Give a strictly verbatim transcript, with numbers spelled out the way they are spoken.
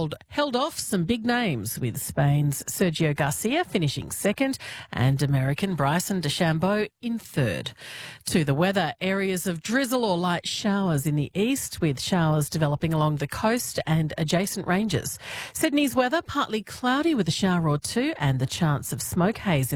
hold, held off some big names, with Spain's Sergio Garcia finishing second and American Bryson DeChambeau in third. To the weather, areas of drizzle or light showers in the east, with showers developing along the coast and adjacent ranges. Sydney's weather, partly cloudy with a shower or two and the chance of smoke haze in